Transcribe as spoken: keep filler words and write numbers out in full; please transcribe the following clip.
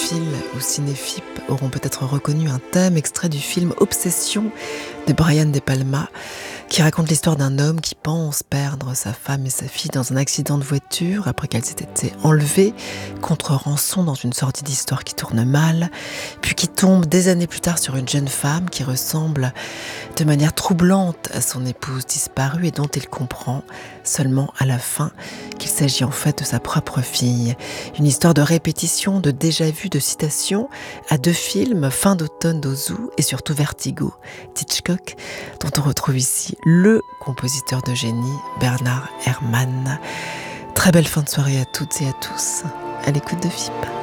cinéphiles ou cinéphipes auront peut-être reconnu un thème extrait du film Obsession de Brian De Palma, qui raconte l'histoire d'un homme qui pense perdre sa femme et sa fille dans un accident de voiture après qu'elles aient été enlevées contre rançon dans une sordide histoire qui tourne mal, puis qui tombe des années plus tard sur une jeune femme qui ressemble de manière troublante à son épouse disparue et dont il comprend seulement à la fin qu'il s'agit en fait de sa propre fille. Une histoire de répétition, de déjà-vu, de citation à deux films, Fin d'automne d'Ozu et surtout Vertigo d'Hitchcock, dont on retrouve ici le compositeur de génie, Bernard Herrmann. Très belle fin de soirée à toutes et à tous, à l'écoute de F I P.